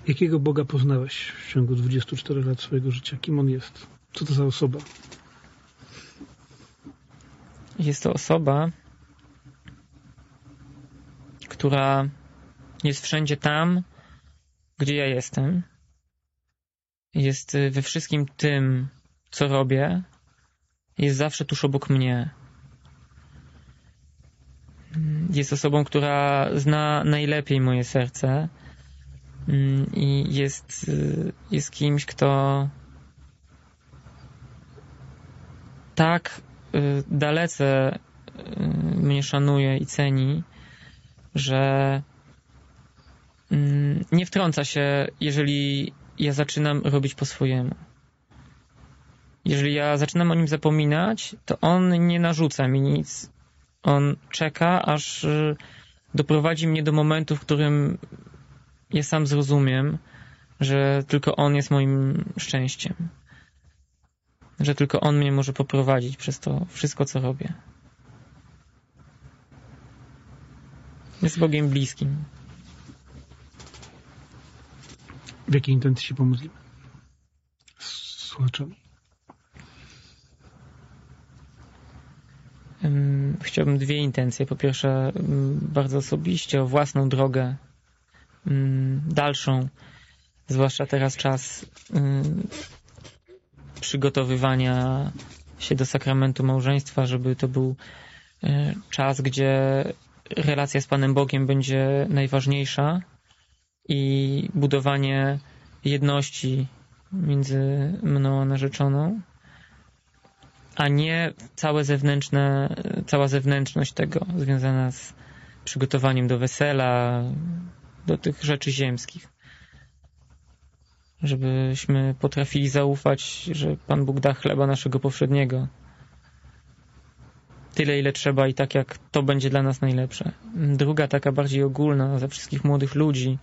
Jakiego Boga poznałeś w ciągu 24 lat swojego życia? Kim On jest? Co to za osoba? Jest to osoba, która jest wszędzie tam, gdzie ja jestem. Jest we wszystkim tym, co robię. Jest zawsze tuż obok mnie. Jest osobą, która zna najlepiej moje serce i jest kimś, kto tak dalece mnie szanuje i ceni, że nie wtrąca się, jeżeli ja zaczynam robić po swojemu. Jeżeli ja zaczynam o nim zapominać, to on nie narzuca mi nic. On czeka, aż doprowadzi mnie do momentu, w którym ja sam zrozumiem, że tylko on jest moim szczęściem. Że tylko on mnie może poprowadzić przez to wszystko, co robię. Jest Bogiem bliskim. W jakiej intencji się pomodlimy? Z słuchaczami. Chciałbym dwie intencje. Po pierwsze, bardzo osobiście o własną drogę dalszą, zwłaszcza teraz czas przygotowywania się do sakramentu małżeństwa, żeby to był czas, gdzie relacja z Panem Bogiem będzie najważniejsza i budowanie jedności między mną a narzeczoną, a nie cała zewnętrzność tego związana z przygotowaniem do wesela, do tych rzeczy ziemskich. Żebyśmy potrafili zaufać, że Pan Bóg da chleba naszego powszedniego. Tyle, ile trzeba i tak, jak to będzie dla nas najlepsze. Druga, taka bardziej ogólna, za wszystkich młodych ludzi,